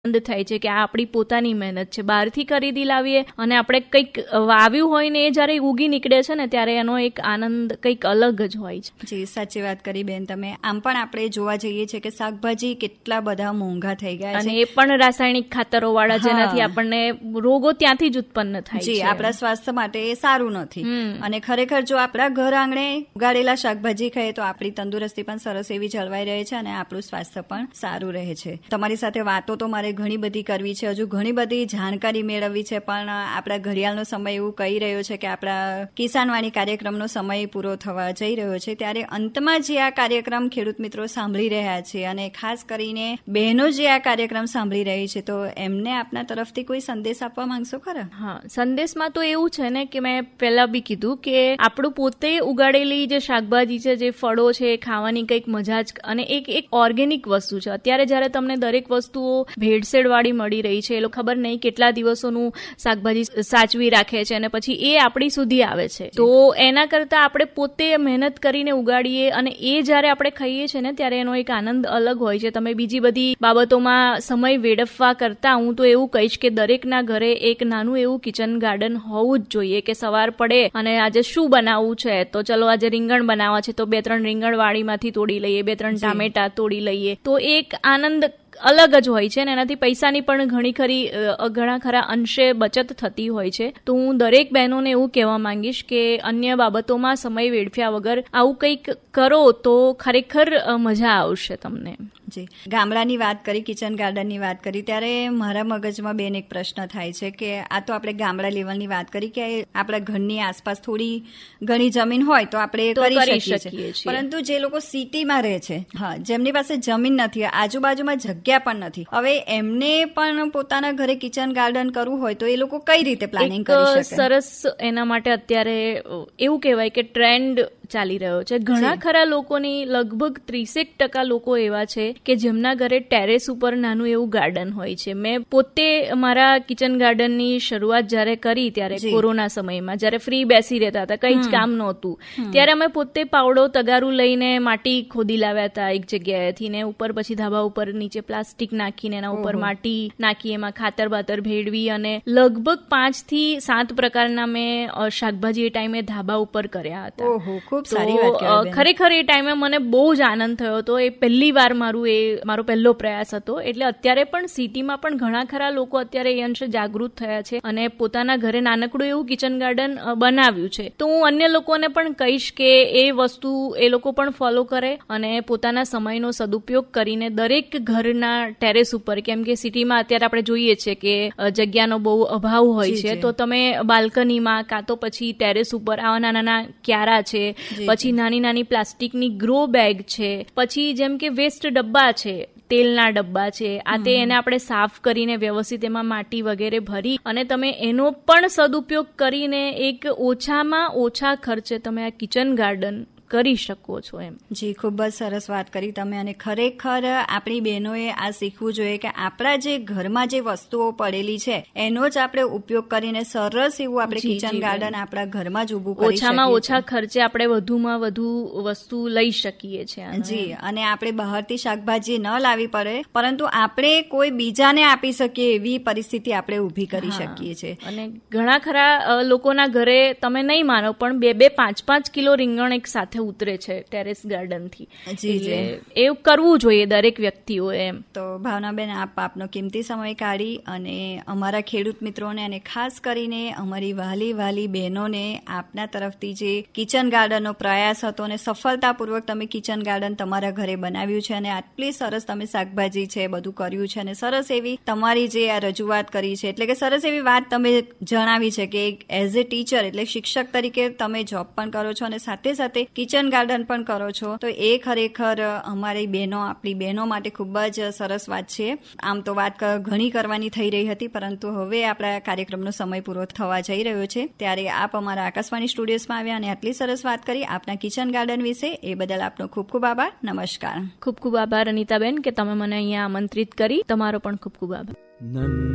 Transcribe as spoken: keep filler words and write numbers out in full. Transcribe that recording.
આનંદ થાય છે કે આ આપણી પોતાની મહેનત છે. બહારથી ખરીદી લાવીએ અને આપણે કંઈક વાવ્યું હોય ને એ જ્યારે ઉગી નીકળે છે ને ત્યારે એનો એક આનંદ કંઈક અલગ જ હોય છે. જી, સાચી વાત કરી બેન તમે. આમ પણ આપણે જોવા જઈએ છીએ કે શાકભાજી કેટલા બધા મોંઘા થઈ ગયા છે અને એ પણ રાસાયણિક ખાતરો વાળા, જેનાથી આપણને રોગો ત્યાંથી જ ઉત્પન્ન થાય છે. જી, આપણા સ્વાસ્થ્ય માટે એ સારું નથી. અને ખરેખર જો આપણા ઘર આંગણે ઉગાડેલા શાકભાજી ખાઈએ તો આપણી તંદુરસ્તી પણ સરસ એવી જળવાઈ રહે છે અને આપણું સ્વાસ્થ્ય પણ સારું રહે છે. તમારી સાથે વાતો તો મારે ઘણી બધી કરવી છે, હજુ ઘણી બધી જાણકારી મેળવવી છે, પણ આપણા ઘડિયાળનો સમય એવું કહી રહ્યો છે કે આપણા કિસાનવાણી કાર્યક્રમનો સમય પૂરો થવા જઈ રહ્યો છે. ત્યારે અંતમાં જે આ કાર્યક્રમ ખેડૂત મિત્રો સાંભળી રહ્યા છે અને ખાસ કરીને બહેનો જે આ કાર્યક્રમ સાંભળી રહી છે, તો એમને આપના તરફથી કોઈ સંદેશ આપવા માંગશો ખરા? હા, સંદેશમાં તો એવું છે ને કે મેં પહેલા બી કીધું કે આપણું પોતે ઉગાડેલી જે શાકભાજી છે, જે ફળો છે, ખાવાની કંઈક મજા જ, અને એક એક ઓર્ગેનિક વસ્તુ છે. અત્યારે જ્યારે તમને દરેક વસ્તુઓ ભેળસેળ વાળી મળી રહી છે, એ લોકો ખબર નહીં કેટલા દિવસોનું શાકભાજી સાચવી રાખે છે અને પછી એ આપણી સુધી આવે છે. તો એના કરતા આપણે પોતે મહેનત કરીને ઉગાડીએ અને એ જ્યારે આપણે ખાઈએ છીએ ને ત્યારે એનો એક આનંદ અલગ હોય છે. તમે બીજી બધી બાબતોમાં સમય વેડફવા કરતા હું તો એવું કહીશ કે દરેકના ઘરે એક નાનું એવું કિચન ગાર્ડન હોવું જ જોઈએ કે સવાર પડે અને આજે શું બનાવવું છે, તો ચલો આજે રીંગણ બનાવવા છે તો બે ત્રણ રીંગણ વાડીમાંથી તોડી લઈએ, બે ત્રણ ટામેટા તોડી લઈએ, તો એક આનંદ અલગ જ હોય છે. અને એનાથી પૈસાની પણ ઘણી ખરી ઘણા ખરા અંશે બચત થતી હોય છે. તો હું દરેક બહેનોને એવું કહેવા માંગીશ કે અન્ય બાબતોમાં સમય વેડફ્યા વગર આવું કંઈક કરો તો ખરેખર મજા આવશે તમને. જી, ગામડાની વાત કરી, કિચન ગાર્ડનની વાત કરી, ત્યારે મારા મગજમાં બેન એક પ્રશ્ન થાય છે કે આ તો આપણે ગામડા લેવલની વાત કરી કે આપણા ઘરની આસપાસ થોડી ઘણી જમીન હોય તો આપણે કરી શકીએ છીએ, પરંતુ જે લોકો સિટીમાં રહે છે, હા, જેમની પાસે જમીન નથી, આજુબાજુમાં જગ્યા પણ નથી, હવે એમને પણ પોતાના ઘરે કિચન ગાર્ડન કરવું હોય તો એ લોકો કઈ રીતે પ્લાનિંગ કરી શકે? સરસ, એના માટે અત્યારે એવું કહેવાય કે ટ્રેન્ડ ચાલી રહ્યો છે. ઘણા ખરા લોકોની લગભગ ત્રીસેક ટકા લોકો એવા છે કે જેમના ઘરે ટેરેસ ઉપર નાનું એવું ગાર્ડન હોય છે. મેં પોતે મારા કિચન ગાર્ડનની શરૂઆત જ્યારે કરી ત્યારે કોરોના સમયમાં, જ્યારે ફ્રી બેસી રહેતા હતા, કંઈ જ કામ નહોતું, ત્યારે અમે પોતે પાવડો તગારું લઈને માટી ખોદી લાવ્યા હતા એક જગ્યાએથી, ને ઉપર પછી ધાબા ઉપર નીચે પ્લાસ્ટિક નાખીને એના ઉપર માટી નાખી, એમાં ખાતર બાતર ભેળવી અને લગભગ પાંચ થી સાત પ્રકારના મેં શાકભાજી એ ટાઈમે ધાબા ઉપર કર્યા હતા. ખરેખર એ ટાઈમે મને બહુ જ આનંદ થયો હતો. એ પહેલી વાર મારું એ મારો પહેલો પ્રયાસ હતો. એટલે અત્યારે પણ સિટીમાં પણ ઘણા ખરા લોકો અત્યારે એ અંશે જાગૃત થયા છે અને પોતાના ઘરે નાનકડું એવું કિચન ગાર્ડન બનાવ્યું છે. તો હું અન્ય લોકોને પણ કહીશ કે એ વસ્તુ એ લોકો પણ ફોલો કરે અને પોતાના સમયનો સદુપયોગ કરીને દરેક ઘરના ટેરેસ ઉપર, કેમ કે સિટીમાં અત્યારે આપણે જોઈએ છે કે જગ્યાનો બહુ અભાવ હોય છે, તો તમે બાલ્કનીમાં કાં તો પછી ટેરેસ ઉપર આવા નાના નાના ક્યારા છે, પછી નાની નાની પ્લાસ્ટિકની ગ્રો બેગ છે, પછી જેમ કે વેસ્ટ ડબ્બા છે, તેલના ડબ્બા છે, આ તે એને આપણે સાફ કરીને વ્યવસ્થિત એમાં માટી વગેરે ભરી અને તમે એનો પણ સદુપયોગ કરીને એક ઓછામાં ઓછા ખર્ચે તમે આ કિચન ગાર્ડન કરી શકો છો એમ. જી, ખૂબ જ સરસ વાત કરી તમે. અને ખરેખર આપણી બહેનોએ આ શીખવું જોઈએ કે આપણા જે ઘરમાં જે વસ્તુઓ પડેલી છે એનો જ આપણે ઉપયોગ કરીને સરસ એવું આપણે કિચન ગાર્ડન આપણા ઘરમાં જ ઊભું કરી શકીએ. ઓછામાં ઓછા ખર્ચે આપણે વધુમાં વધુ વસ્તુ લઈ શકીએ છીએ. જી, અને આપણે બહારથી શાકભાજી ન લાવવી પડે, પરંતુ આપણે કોઈ બીજાને આપી શકીએ એવી પરિસ્થિતિ આપણે ઊભી કરી શકીએ છીએ. અને ઘણા ખરા લોકોના ઘરે તમે નહીં માનો પણ બે બે પાંચ પાંચ કિલો રીંગણ એક સાથે ઉતરે છે ટેરેસ ગાર્ડન થી. એવું કરવું જોઈએ દરેક વ્યક્તિઓએ એમ. તો ભાવનાબેન, આપ આપનો કિંમતી સમય કાઢી અને અમારા ખેડૂત મિત્રોને અને ખાસ કરીને અમારી વહાલી વહાલી બહેનોને આપના તરફથી જે કિચન ગાર્ડનનો પ્રયાસ હતો અને સફળતાપૂર્વક તમે કિચન ગાર્ડન તમારા ઘરે બનાવ્યું છે અને આટલી સરસ તમે શાકભાજી છે બધું કર્યું છે અને સરસ એવી તમારી જે આ રજૂઆત કરી છે, એટલે કે સરસ એવી વાત તમે જણાવી છે કે એઝ એ ટીચર એટલે શિક્ષક તરીકે તમે જોબ પણ કરો છો અને સાથે સાથે કિચન ગાર્ડન પણ કરો છો, તો એ ખરેખર અમારી બહેનો આપણી બહેનો માટે ખૂબ જ સરસ વાત છે. આમ તો વાત ઘણી કરવાની થઈ રહી હતી, પરંતુ હવે આપણા કાર્યક્રમનો સમય પૂરો થવા જઈ રહ્યો છે. ત્યારે આપ અમારા આકાશવાણી સ્ટુડિયોઝમાં આવ્યા અને આટલી સરસ વાત કરી આપના કિચન ગાર્ડન વિશે, એ બદલ આપનો ખૂબ ખૂબ આભાર. નમસ્કાર. ખૂબ ખૂબ આભાર અનિતાબેન કે તમે મને અહીંયા આમંત્રિત કરી. તમારો પણ ખૂબ ખૂબ આભાર.